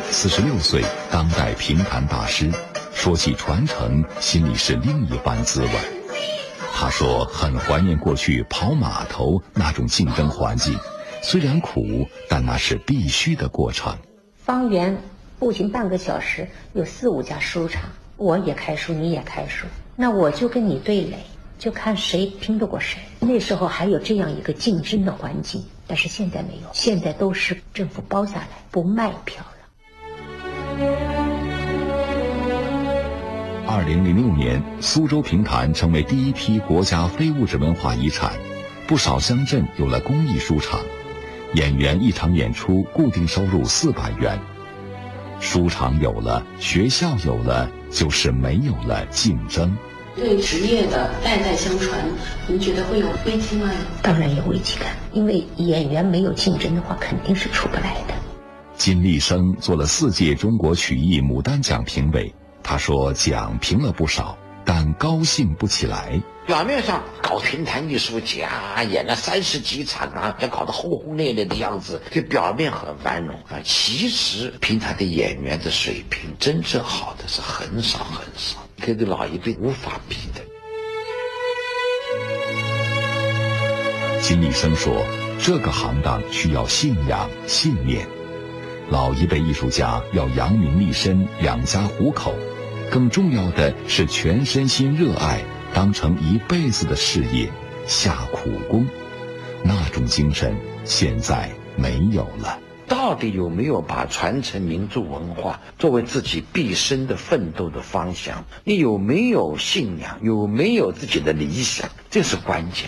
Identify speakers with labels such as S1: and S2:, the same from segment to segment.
S1: 46岁，当代评弹大师。说起传承，心里是另一番滋味。他说很怀念过去跑码头那种竞争环境，虽然苦，但那是必须的过程。
S2: 方圆步行半个小时有4、5家书场，我也开书，你也开书，那我就跟你对垒，就看谁拼得过谁。那时候还有这样一个竞争的环境，但是现在没有，现在都是政府包下来，不卖票了。
S1: 2006年，苏州评弹成为第一批国家非物质文化遗产，不少乡镇有了公益书场，演员一场演出固定收入400元。书场有了，学校有了，就是没有了竞争。
S3: 对职业的代代相传，您觉得会有危机吗？
S2: 当然有危机感，因为演员没有竞争的话，肯定是出不来的。
S1: 金立生做了4届中国曲艺牡丹奖评委，他说奖评了不少，但高兴不起来。
S4: 表面上搞评弹艺术节啊，演了30几场啊，要搞得轰轰烈烈的样子，这表面很繁荣啊，其实评弹的演员的水平真正好的是很少很少，跟这老一辈无法比的。
S1: 金立生说，这个行当需要信仰、信念。老一辈艺术家要扬名立身，养家糊口，更重要的是全身心热爱，当成一辈子的事业，下苦功。那种精神现在没有了。
S4: 到底有没有把传承民族文化作为自己毕生的奋斗的方向？你有没有信仰？有没有自己的理想？这是关键。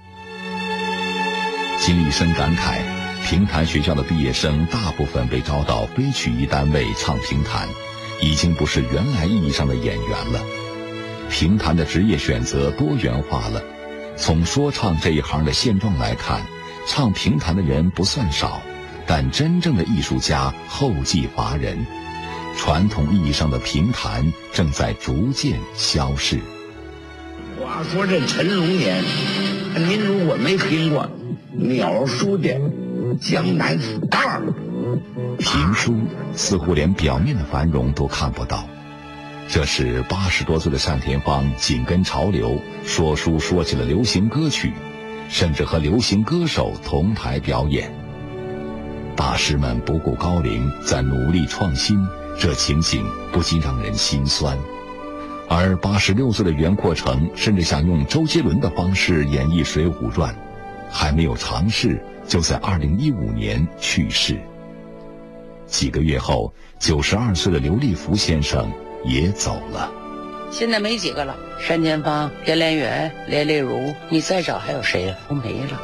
S1: 金立生感慨，评弹学校的毕业生大部分被招到非曲艺单位唱评弹，已经不是原来意义上的演员了。评弹的职业选择多元化了，从说唱这一行的现状来看，唱评弹的人不算少，但真正的艺术家后继乏人，传统意义上的评弹正在逐渐消逝。
S5: 话说这陈龙年，您如果没听过鸟书店江南2，
S1: 评书似乎连表面的繁荣都看不到。这时80多岁的单田芳紧跟潮流，说书说起了流行歌曲，甚至和流行歌手同台表演。大师们不顾高龄，在努力创新，这情形不禁让人心酸。而86岁的袁阔成甚至想用周杰伦的方式演绎《水浒传》，还没有尝试，就在2015年去世。几个月后，92岁的刘立福先生也走了。
S6: 现在没几个了，单田芳、连连元、连丽如，你再找还有谁啊？都没了。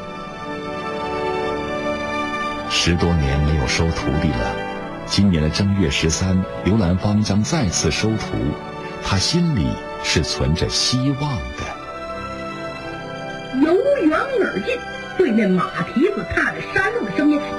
S1: 10多年没有收徒弟了，今年的正月13，刘兰芳将再次收徒，他心里是存着希望的。
S7: 由远而近，对面马蹄子踏着山路的声音